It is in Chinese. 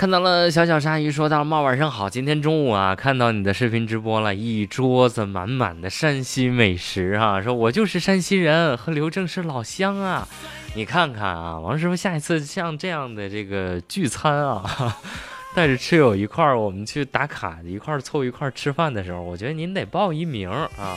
看到了小小鲨鱼说到猫晚上好，今天中午啊看到你的视频直播了，一桌子满满的山西美食啊，说我就是山西人，和刘正是老乡啊。你看看啊，王师傅下一次像这样的这个聚餐啊，带着吃友一块儿，我们去打卡一块儿凑一块儿吃饭的时候，我觉得您得报一名啊。